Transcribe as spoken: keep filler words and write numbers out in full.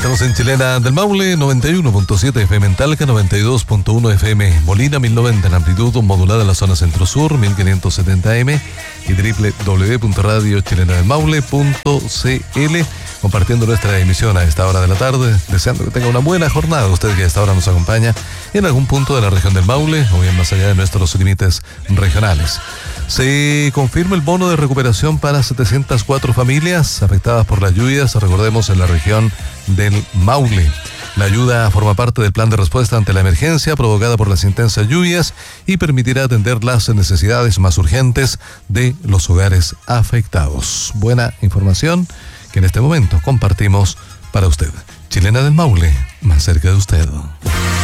Estamos en Chilena del Maule, noventa y uno punto siete F M en Talca, noventa y dos punto uno F M Molina, mil noventa en amplitud modulada en la zona centro-sur, mil quinientos setenta M y doble u doble u doble u punto radio chilena del maule punto c l, compartiendo nuestra emisión a esta hora de la tarde, deseando que tenga una buena jornada usted que a esta hora nos acompaña en algún punto de la región del Maule o bien más allá de nuestros límites regionales. Se confirma el bono de recuperación para setecientas cuatro familias afectadas por las lluvias, recordemos, en la región del Maule. La ayuda forma parte del plan de respuesta ante la emergencia provocada por las intensas lluvias y permitirá atender las necesidades más urgentes de los hogares afectados. Buena información que en este momento compartimos para usted. Chilena del Maule, más cerca de usted.